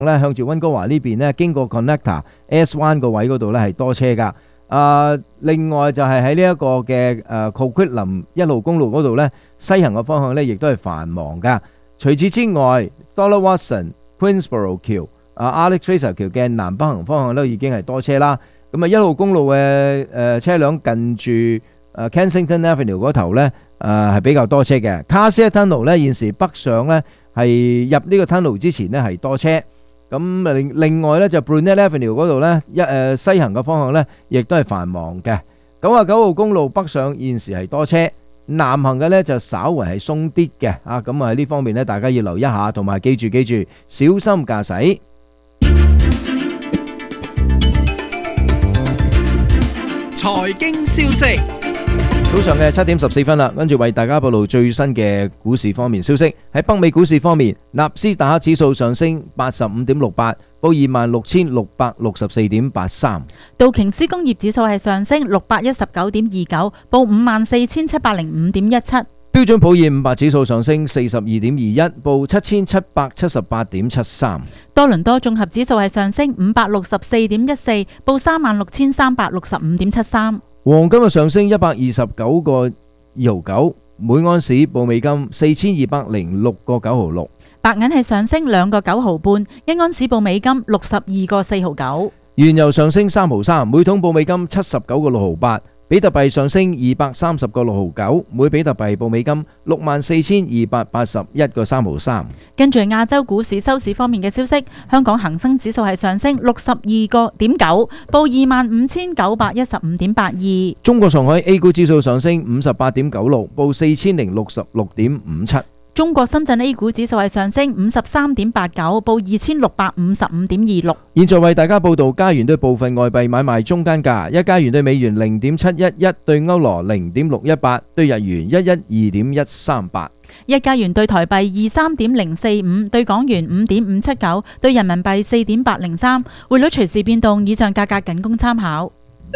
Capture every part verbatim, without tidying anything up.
咧向住溫哥華呢邊咧，經過 Connector S 灣個位嗰度咧係多車㗎。啊，另外就係喺呢一個嘅誒 Coquitlam一號公路嗰度咧，西行嘅方向咧亦都係繁忙㗎。除此之外 ，Dollar Watson、Queensborough 橋、啊 Alex Fraser 橋嘅南北行方向都已經係多車啦。咁啊，一號公路嘅誒車輛近住誒 Kensington Avenue 嗰頭咧，誒係比較多車嘅。Cartier Tunnel 咧現時北上咧係入呢個 tunnel 之前咧係多車。咁另另外咧就 Brunette Avenue 嗰度咧一誒西行嘅方向咧，亦都係繁忙嘅。九十九號公路北上現時係多車，南行嘅咧就稍為係鬆啲嘅。啊，咁啊喺呢方面咧，大家要留意一下，同埋記住記住小心駕駛。 財經消息。 早上嘅七點十四分啦，跟住為大家報道最新嘅股市方面消息。喺北美股市方面，納斯達克指數上升八十五點六八，報二萬六千六百六十四點八三。 道瓊斯工業指數係上升六百一十九點二九，報五萬四千七百零五點一七。 標準普爾五百指數上升四十二點二一，報七千七百七十八點七三。 多倫多綜合指數係上升五百六十四點一四，報三萬六千三百六十五點七三。 黃金嘅上升一百二十九個二毫九，每盎司報美金四千二百零六個九毫六。 白銀係上升兩個九毫半，一盎司報美金六十二個四毫九。 原油上升三毫三，每桶報美金七十九個六毫八。比特幣上升二百三十個六毫九，每比特幣報美金六萬四千二百八十一個三毫三。 跟住亞洲股市收市方面嘅消息，香港恒生指數係上升六十二個點九，報二萬五千九百一十五點八二。 中國上海 A 股指數上升五十八點九六，報四千零六十六點五七。 中國深圳 A 股指數係上升五十三點八九，報二千六百五十五點二六。 現在為大家報道加元對部分外幣買賣中間價：一加元對美元零點七一一，對歐羅零點六一八，對日元一一二點一三八。 一加元對台幣二三點零四五，對港元五點五七九，對人民幣四點八零三。匯率隨時變動，以上價格僅供參考。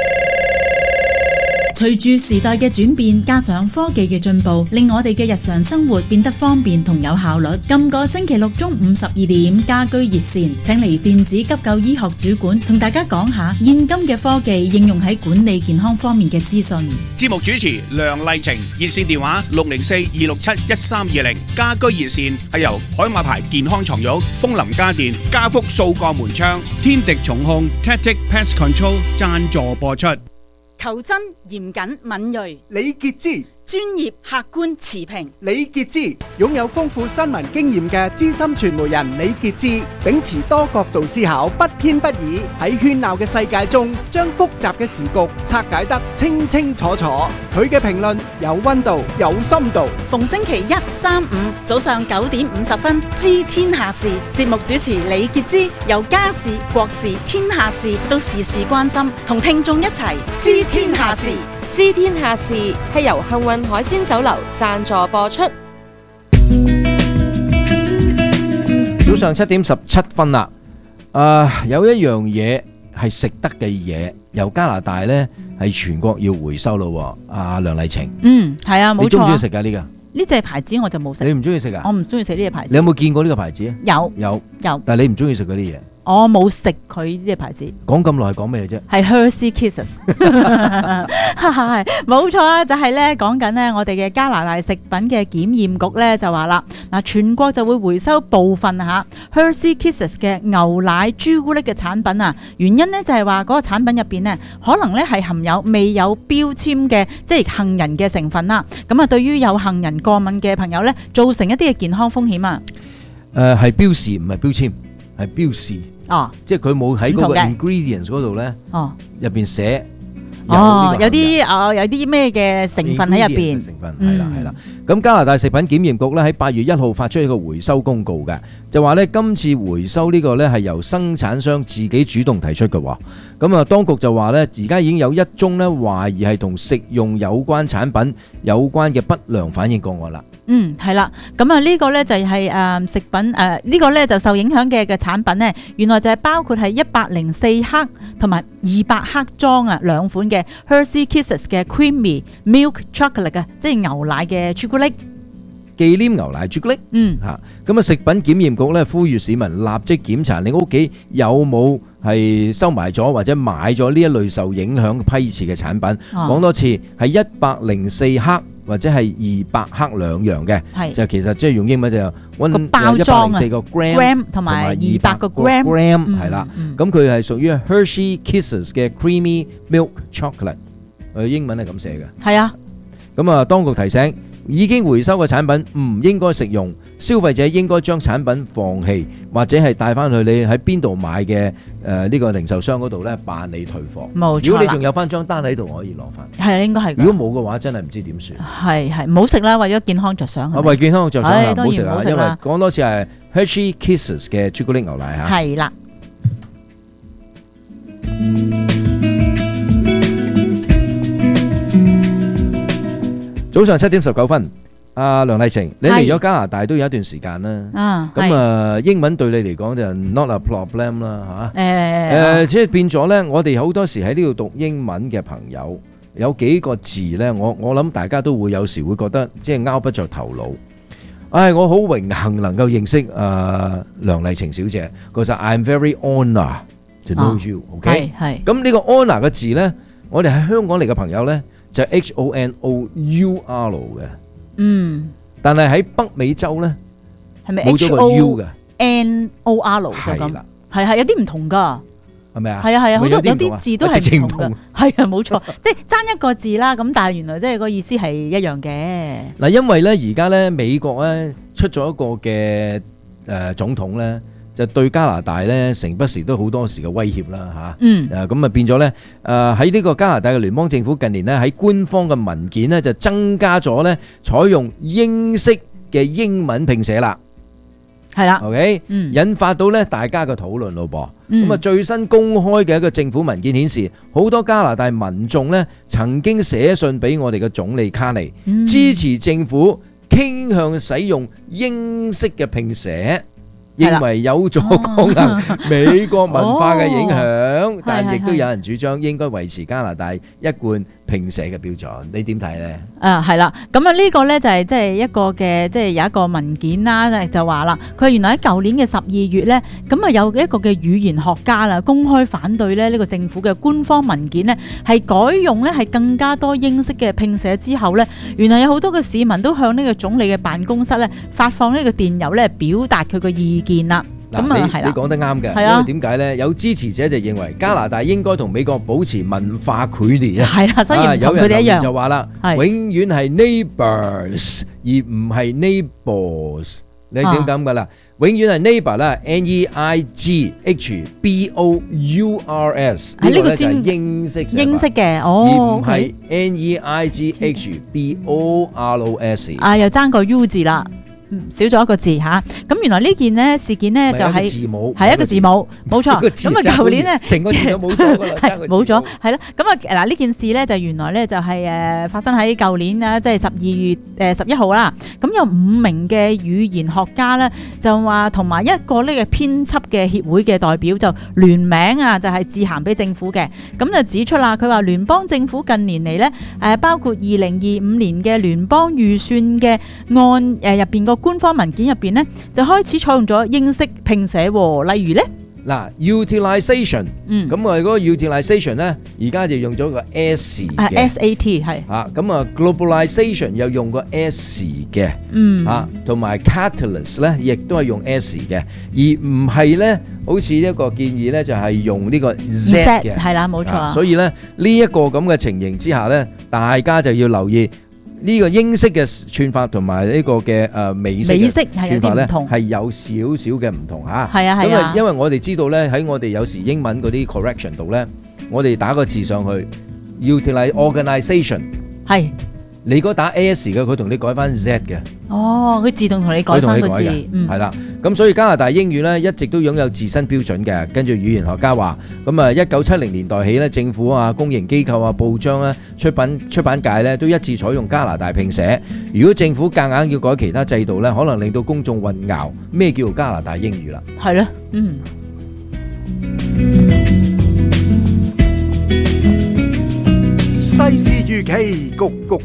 隨住時代嘅轉變，加上科技嘅進步，令我哋嘅日常生活變得方便同有效率。今個星期六中午十二點，家居熱線請嚟電子急救醫學主管同大家講下現今嘅科技應用喺管理健康方面嘅資訊。 節目主持梁麗晴，熱線電話六零四二六七一三二零。家居熱線係由海馬牌健康床褥、風林家電、家福數個門窗、天敵重控、Tactic Pest Control 贊助播出。 求真、嚴謹、敏銳， 李潔芝； 專業、客觀、持平， 李潔芝擁有豐富新聞經驗嘅資深傳媒人李潔芝，秉持多角度思考，不偏不倚，喺喧鬧嘅世界中，將複雜嘅時局拆解得清清楚楚。佢嘅評論有溫度、有深度。 逢星期一、三、五早上九點五十分，知天下事。節目主持李潔芝，由家事、國事、天下事到時事關心，同聽眾一齊知天下事。 知天下事係由幸運海鮮酒樓贊助播出。 早上七點十七分啦，啊，有一樣嘢係食得嘅嘢，由加拿大呢係全國要回收咯。阿梁麗晴， 嗯，係啊，冇錯。 你中唔中意食噶呢個？ 呢隻牌子我就冇食。 你唔中意食啊？ 我唔中意食呢隻牌子。 你有冇見過呢個牌子啊？ 有有有， 但係你唔中意食嗰啲嘢。 我冇食佢呢隻牌子。 講咁耐係講咩啫？ 係 Hershey Kisses， 係冇錯啊！就係咧講緊呢，我哋嘅加拿大食品嘅檢驗局咧就話啦，嗱，全國就會回收部分嚇 Hershey Kisses 嘅牛奶朱古力嘅產品啊。原因呢就係話嗰個產品入邊呢，可能咧係含有未有標籤嘅即係杏仁嘅成分啦。咁啊，對於有杏仁過敏嘅朋友咧，造成一啲嘅健康風險啊。 誒係標示唔係標籤，係標示。哦，即係佢冇喺嗰個 ingredients 嗰度咧，哦，入邊寫， 哦，有啲哦，有啲咩嘅成分喺入邊， 成分係啦係啦。咁加拿大食品檢驗局咧喺八月一號發出一個回收公告嘅，就話咧今次回收呢個咧係由生產商自己主動提出嘅喎。咁啊，當局就話咧，而家已經有一宗咧懷疑係同食用有關產品有關嘅不良反應個案啦。 嗯，係啦，咁啊呢個咧就係誒食品誒呢個咧就受影響嘅嘅產品咧，原來就係包括係一百零四克同埋二百克裝啊兩款嘅 Hershey Kisses 嘅 Creamy Milk Chocolate 啊，即係牛奶嘅朱古力。 忌廉牛奶朱古力嗯嚇。咁啊，食品檢驗局咧呼籲市民立即檢查你屋企有冇係收埋咗或者買咗呢一類受影響批次嘅產品。講多次係一百零四克或者係二百克兩樣嘅， 係就其實即係用英文就個揾包裝啊一百零四個 gram gram 同埋二百個 gram gram 嗯係啦。 嗯咁佢係屬於 Hershey Kisses 嘅 Creamy Milk Chocolate，誒英文係咁寫嘅。 係啊， 咁啊，當局提醒已經回收嘅產品唔應該食用，消費者應該將產品放棄，或者係帶翻去你喺邊度買嘅誒呢個零售商嗰度咧辦理退貨。 冇錯啦如果你仲，有翻張單喺度，可以攞翻。 係啊，應該係㗎。 如果冇嘅話，真係唔知點算。 係係唔好食啦，為咗健康着想。係咪啊，為健康着想啊，唔唉當然好食啊，因為唔好食啦講多次係 Hershey Kisses 嘅朱古力牛奶嚇。 係啦。 早上七點十九分，阿梁麗晴，你嚟係咗加拿大都有一段時間啦。 啊， 咁係啊，英文對你嚟講就 not a problem 啦嚇。 誒誒，即係變咗呢，我哋好多時喺呢度讀英文嘅朋友，有幾個字呢，我我諗大家都會有時會覺得即係拗不着頭腦。唉，我好榮幸能夠認識誒梁麗晴小姐，其實 I'm very honoured to know 啊 you，OK？ 係係咁呢個 honour 嘅字呢，我哋喺香港嚟嘅朋友呢，就係 H O N O U R 嘅， 嗯， 但係喺北美洲呢， 係咪冇 H 咗個 U O 嘅， N O R 就咁？ 係啦， 係係有啲唔同㗎。 係咪啊？ 係啊係啊，好多有咪啲唔同啊啲字都直情唔係唔同嘅。係啊，冇錯，即係爭一個字啦。咁但係原來即係個意思係一樣嘅。 嗱，因為咧而家咧美國咧出咗一個嘅誒總統咧，就對加拿大咧成不時都好多時嘅威脅啦嗯嚇。誒咁啊變咗咧誒喺呢個加拿大嘅聯邦政府近年咧喺官方嘅文件咧就增加咗咧採用英式嘅英文拼寫啦。 係啦， OK， 嗯引發到咧大家嘅討論咯噃。 嗯咁啊，最新公開嘅一個政府文件顯示，好多加拿大民眾咧曾經寫信俾我哋嘅總理卡尼， 嗯支持政府傾向使用英式嘅拼寫， 係啦認為有助抗衡美國文化嘅影響， 哦但亦都係係有人主張應該維持加拿大一貫拼寫嘅標準。你點睇呢？ 啊，係啦，咁啊呢個咧就係即係一個嘅，即係有一個文件啦，就話啦，佢原來喺舊年嘅十二月咧，咁啊有一個嘅語言學家啦，公開反對咧呢個政府嘅官方文件咧，係改用咧係更加多英式嘅拼寫之後咧，原來有好多嘅市民都向呢個總理嘅辦公室咧發放呢個電郵咧，表達佢嘅意見啦。咁嗱，你你啊係啦， 講得啱嘅， 係啊因為點解呢？有支持者就認為加拿大應該同美國保持文化距離啊。 係啦，所以唔啊有同佢哋一人留言就樣， 話啦， 係永遠係 neighbours 而唔係 neighbours。你點咁噶啦？永遠係 neighbour 啦，N E I G H B O U R S。 係呢個呢個咧就係先英式寫法英式嘅， 而哦唔係 ，OK， N E I G H B O R O S。 啊又爭個 U 字啦。嗯少咗一個字嚇，咁原來呢件呢事件呢，就係一個喺字母， 係一個字母，冇錯。 個字咁啊，舊年呢， 成個字都冇咗噶啦，爭個字母係冇咗，係啦。咁啊嗱，呢件事呢，就原來呢，就係誒發生喺舊年啦，即係十二月誒十一號啦。咁有五名嘅語言學家呢，就話同埋一個呢個編輯嘅協會嘅代表就聯名啊，就係致函俾政府嘅。咁就指出啦，佢話聯邦政府近年嚟呢，誒包括二零二五年嘅聯邦預算嘅案誒入邊個官方文件入邊呢，就開始採用咗英式拼寫喎。例如呢， 嗱 utilization， 嗯， 咁啊嗰個 utilization 咧，而家就用咗個 S 啊嘅。 S A T 係， 啊，咁啊 globalization 又用個 S 嘅， 嗯， 啊，同埋 catalyst 咧，亦都係用 S 嘅，而唔係咧，好似一個建議咧，就係用呢個 Z 嘅， 係啦，冇錯啊啊。 所以咧呢一個咁嘅情形之下咧，大家就要留意呢個英式嘅串法同埋呢個嘅誒美式美嘅式係有串法咧， 啲唔同， 係有少少嘅唔同嚇。 係啊係咁啊啊，， 因為我哋知道咧，喺我哋有時英文嗰啲 correction 度咧，我哋打個字上去 utilize organisation， 係， 你如果打 S 嘅，佢同你改翻 Z 嘅， 哦，佢自動同你改佢同翻個字你改嘅，， 嗯， 係啦。咁所以加拿大英語咧一直都擁有自身標準嘅。跟住語言學家話，咁啊一九七零年代起咧，政府啊、公營機構啊、報章咧、出版出版界咧都一致採用加拿大拼寫。如果政府夾硬要改其他制度咧，可能令到公眾混淆咩叫加拿大英語啦。 係咯，嗯。 世事如棋，局局新。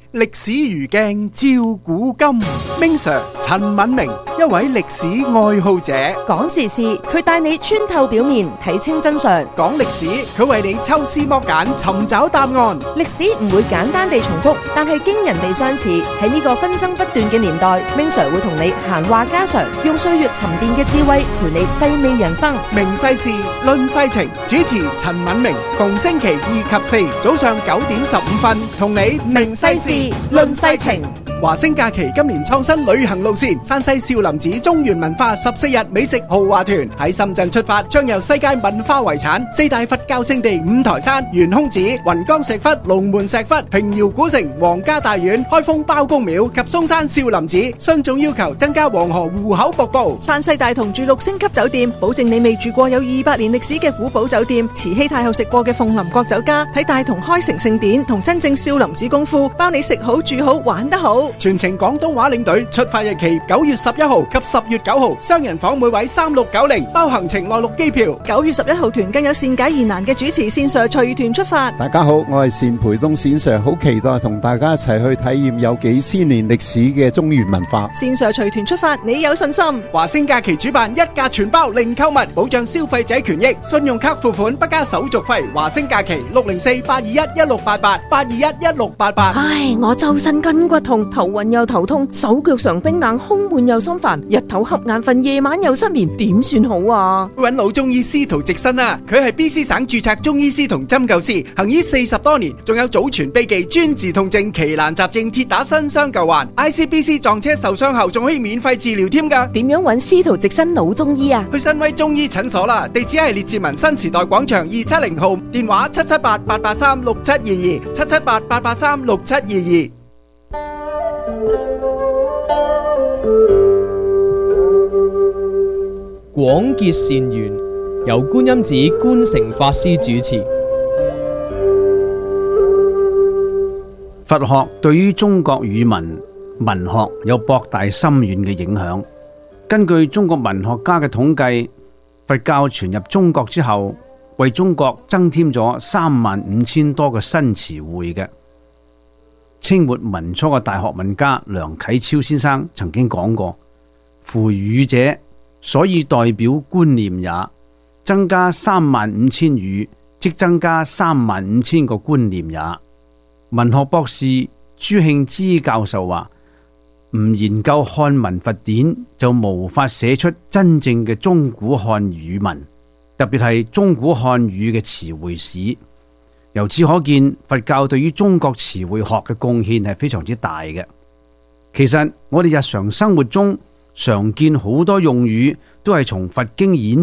歷史如鏡照古今。Ming Sir 陳敏明，一位歷史愛好者， 講時事，佢帶你穿透表面，睇清真相； 講歷史，佢為你抽絲剝繭，尋找答案。 歷史唔會簡單地重複，但係驚人地相似。喺呢個紛爭不斷嘅年代，Ming Sir會同你閒話家常，用歲月沉澱嘅智慧陪你細味人生。 明世事，論世情，主持陳敏明，逢星期二及四早上九點十五分，同你明世事，論世情。 華星假期今年創新旅行路線，山西少林寺中原文化十四日美食豪華團喺深圳出發，將由世界文化遺產、四大佛教聖地五台山、懸空寺、雲岡石窟、龍門石窟、平遙古城、皇家大院、開封包公廟及嵩山少林寺。信眾要求增加黃河戶口瀑布。 山西大同住六星級酒店，保證你未住過有二百年歷史嘅古堡酒店，慈禧太后食過嘅鳳林國酒家，睇大同開城聖典同真正少林寺功夫，包你食好住好玩得好。 全程廣東話領隊，出發日期九月十一號及十月九號，雙人房每位三六九零，包行程內陸機票。 九月十一號團更有善解疑難嘅主持線上隨團出發。 大家好，我係單培東線上，好期待同大家一齊去體驗有幾千年歷史嘅中原文化。 線上隨團出發，你有信心？ 華星假期主辦一價全包零購物，保障消費者權益，信用卡付款不加手續費。華星假期六零四八二一一六八八八二一一六八八。 唉，我周身筋骨痛，頭暈又頭痛，手腳常冰冷，胸悶又心煩，日頭瞌眼瞓，夜晚又失眠，點算好啊？ 揾老中醫司徒直新啊，佢係 B C 省註冊中醫師同針灸師，行醫四十多年，仲有祖傳秘技專治痛症、奇難雜症，鐵打新傷舊患。I C B C 撞車受傷後仲可以免費治療添㗎。 點樣揾司徒直新老中醫啊？ 去新威中醫診所啦，地址係列治文新時代廣場二七零號，電話七七八八八三六七二二，七七八八八三六七二二。 廣結善緣，由觀音寺觀誠法師主持。 佛學對於中國語文文學有博大深遠嘅影響。根據中國文學家嘅統計，佛教傳入中國之後，為中國增添咗三萬五千多個新詞彙嘅。清末民初嘅大學問家梁啟超先生曾經講過：夫語者，所以代表觀念也。增加三萬五千語，即增加三萬五千個觀念也。文學博士朱慶之教授話：唔研究漢文佛典，就無法寫出真正嘅中古漢語文，特別係中古漢語嘅詞彙史。由此可見，佛教對於中國詞彙學嘅貢獻係非常之大嘅。其實我哋日常生活中常見好多用語都係從佛經演